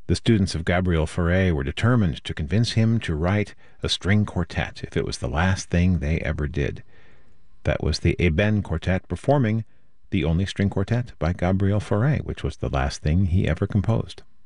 The students of Gabriel Fauré were determined to convince him to write a string quartet if it was the last thing they ever did. That was the Eben Quartet performing the only string quartet by Gabriel Fauré, which was the last thing he ever composed.